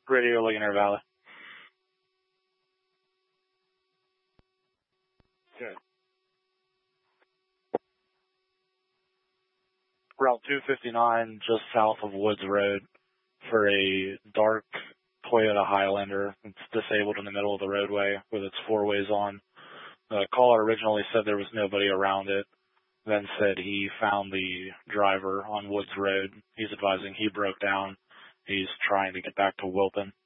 Radio Ligonier Valley. Good. Route 259, just south of Woods Road, for a dark Toyota Highlander. It's disabled in the middle of the roadway with its four ways on. The caller originally said there was nobody around it, then said he found the driver on Woods Road. He's advising he broke down. He's trying to get back to Wilton.